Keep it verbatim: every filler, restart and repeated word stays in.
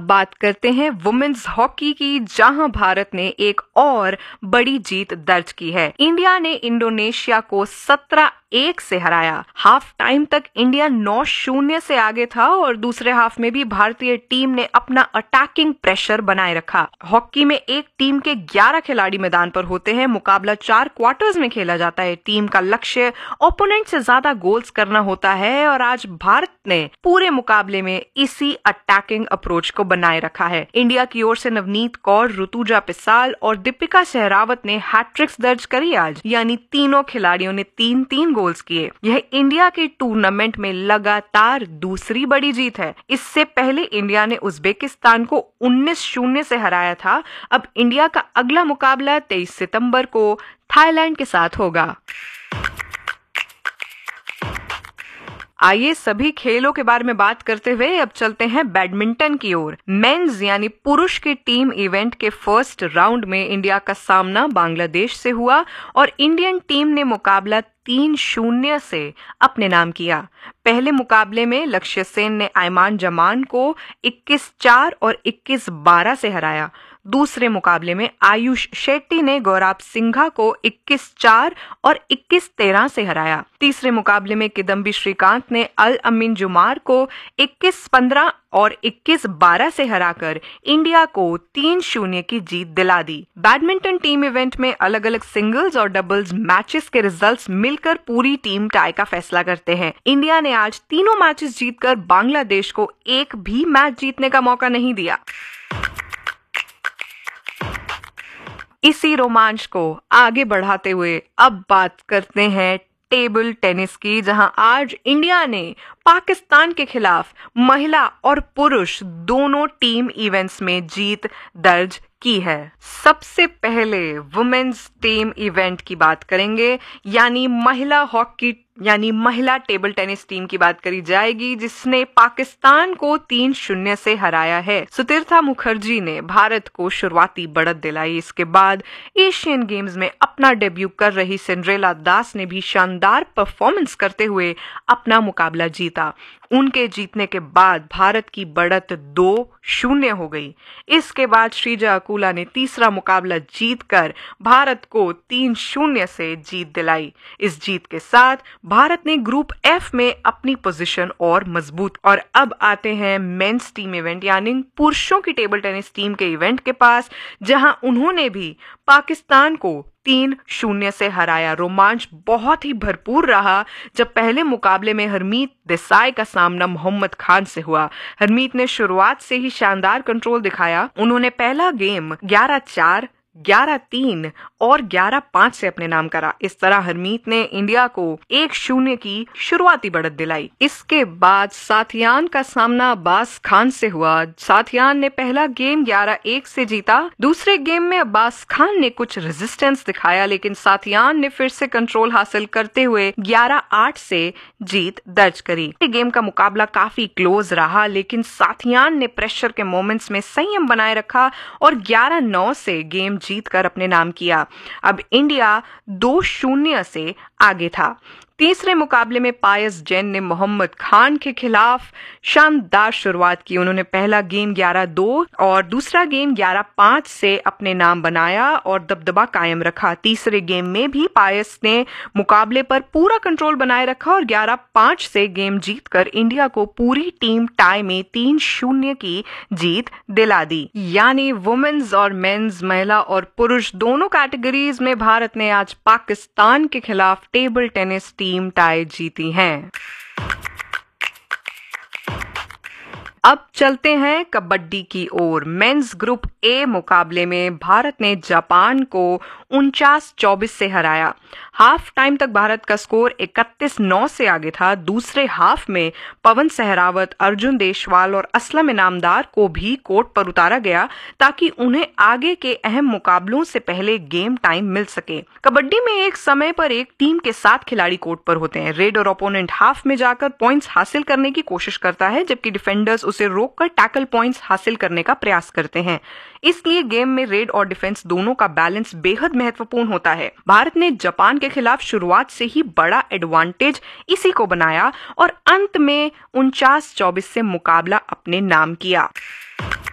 अब बात करते हैं वुमेन्स हॉकी की, जहां भारत ने एक और बड़ी जीत दर्ज की है। इंडिया ने इंडोनेशिया को सत्रह एक से हराया। हाफ टाइम तक इंडिया नौ शून्य से आगे था और दूसरे हाफ में भी भारतीय टीम ने अपना अटैकिंग प्रेशर बनाए रखा। हॉकी में एक टीम के ग्यारह खिलाड़ी मैदान पर होते हैं। मुकाबला चार क्वार्टर्स में खेला जाता है। टीम का लक्ष्य ओपोनेंट से ज्यादा गोल्स करना होता है और आज भारत ने पूरे मुकाबले में इसी अटैकिंग अप्रोच को बनाए रखा है। इंडिया की ओर से नवनीत कौर, ऋतुजा पिसाल और दीपिका सहरावत ने हैट्रिक्स दर्ज करी आज, यानी तीनों खिलाड़ियों ने तीन तीन गोल्स किए। यह इंडिया के टूर्नामेंट में लगातार दूसरी बड़ी जीत है। इससे पहले इंडिया ने उज्बेकिस्तान को उन्नीस शून्य से हराया था। अब इंडिया का अगला मुकाबला तेईस सितंबर को थाईलैंड के साथ होगा। आइए सभी खेलों के बारे में बात करते हुए अब चलते हैं बैडमिंटन की ओर। मेंस यानी पुरुष के टीम इवेंट के फर्स्ट राउंड में इंडिया का सामना बांग्लादेश से हुआ और इंडियन टीम ने मुकाबला तीन शून्य से अपने नाम किया। पहले मुकाबले में लक्ष्य सेन ने आयमान जमान को इक्कीस चार और इक्कीस बारह से हराया। दूसरे मुकाबले में आयुष शेट्टी ने गौराब सिंघा को इक्कीस चार और इक्कीस तेरह से हराया। तीसरे मुकाबले में किदम्बी श्रीकांत ने अल अमीन जुमार को इक्कीस पंद्रह और इक्कीस बारह से हराकर इंडिया को तीन शून्य की जीत दिला दी। बैडमिंटन टीम इवेंट में अलग अलग सिंगल्स और डबल्स मैचेस के रिजल्ट्स मिलकर पूरी टीम टाई का फैसला करते हैं। इंडिया ने आज तीनों मैचेस जीतकर बांग्लादेश को एक भी मैच जीतने का मौका नहीं दिया। इसी रोमांच को आगे बढ़ाते हुए अब बात करते हैं टेबल टेनिस की, जहां आज इंडिया ने पाकिस्तान के खिलाफ महिला और पुरुष दोनों टीम इवेंट्स में जीत दर्ज की है। सबसे पहले वुमेन्स टीम इवेंट की बात करेंगे, यानी महिला हॉकी यानी महिला टेबल टेनिस टीम की बात करी जाएगी, जिसने पाकिस्तान को तीन शून्य से हराया है। सुतीर्था मुखर्जी ने भारत को शुरुआती बढ़त दिलाई। इसके बाद एशियन गेम्स में अपना डेब्यू कर रही सिंड्रेला दास ने भी शानदार परफॉर्मेंस करते हुए अपना मुकाबला जीता। उनके जीतने के बाद भारत की बढ़त दो शून्य हो गई। इसके बाद श्रीजा अकुला ने तीसरा मुकाबला जीतकर भारत को तीन शून्य से जीत दिलाई। इस जीत के साथ भारत ने ग्रुप एफ में अपनी पोजीशन और मजबूत। और अब आते हैं मेंस टीम इवेंट यानी पुरुषों की टेबल टेनिस टीम के इवेंट के पास, जहां उन्होंने भी पाकिस्तान को तीन शून्य से हराया। रोमांच बहुत ही भरपूर रहा जब पहले मुकाबले में हरमीत देसाई का सामना मोहम्मद खान से हुआ। हरमीत ने शुरुआत से ही शानदार कंट्रोल दिखाया। उन्होंने पहला गेम ग्यारह चार, ग्यारह तीन और ग्यारह पाँच से अपने नाम करा। इस तरह हरमीत ने इंडिया को एक शून्य की शुरुआती बढ़त दिलाई। इसके बाद साथियान का सामना अब्बास खान से हुआ। साथियान ने पहला गेम ग्यारह एक से जीता। दूसरे गेम में अब्बास खान ने कुछ रेजिस्टेंस दिखाया, लेकिन साथियान ने फिर से कंट्रोल हासिल करते हुए ग्यारह आठ से जीत दर्ज करी। गेम का मुकाबला काफी क्लोज रहा, लेकिन साथियान ने प्रेशर के मोमेंट्स में संयम बनाए रखा और ग्यारह नौ से गेम जीतकर अपने नाम किया। अब इंडिया दो शून्य से आगे था। तीसरे मुकाबले में पायस जैन ने मोहम्मद खान के खिलाफ शानदार शुरुआत की। उन्होंने पहला गेम ग्यारह दो और दूसरा गेम ग्यारह पाँच से अपने नाम बनाया और दबदबा कायम रखा। तीसरे गेम में भी पायस ने मुकाबले पर पूरा कंट्रोल बनाए रखा और ग्यारह पाँच से गेम जीतकर इंडिया को पूरी टीम टाई में तीन शून्य की जीत दिला दी। यानी वुमेन्स और मेंस, महिला और पुरुष दोनों कैटेगरीज में भारत ने आज पाकिस्तान के खिलाफ टेबल टेनिस टीम टाई जीती हैं। अब चलते हैं कबड्डी की ओर। मेंस ग्रुप ए मुकाबले में भारत ने जापान को उनचास चौबीस से हराया। हाफ टाइम तक भारत का स्कोर इकतीस नौ से आगे था। दूसरे हाफ में पवन सहरावत, अर्जुन देशवाल और असलम इनामदार को भी कोर्ट पर उतारा गया ताकि उन्हें आगे के अहम मुकाबलों से पहले गेम टाइम मिल सके। कबड्डी में एक समय पर एक टीम के सात खिलाड़ी कोर्ट पर होते हैं। रेड और ओपोनेंट हाफ में जाकर पॉइंट्स हासिल करने की कोशिश करता है, जबकि डिफेंडर्स उसे रोककर टैकल पॉइंट्स हासिल करने का प्रयास करते हैं। इसलिए गेम में रेड और डिफेंस दोनों का बैलेंस बेहद महत्वपूर्ण होता है। भारत ने जापान के खिलाफ शुरुआत से ही बड़ा एडवांटेज इसी को बनाया और अंत में उनचास चौबीस से मुकाबला अपने नाम किया।